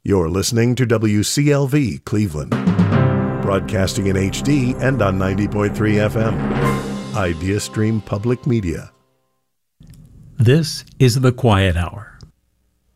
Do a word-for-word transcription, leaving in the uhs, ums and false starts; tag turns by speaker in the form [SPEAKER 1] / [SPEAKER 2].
[SPEAKER 1] You're listening to W C L V Cleveland, broadcasting in H D and on ninety point three F M. IdeaStream Public Media.
[SPEAKER 2] This is The Quiet Hour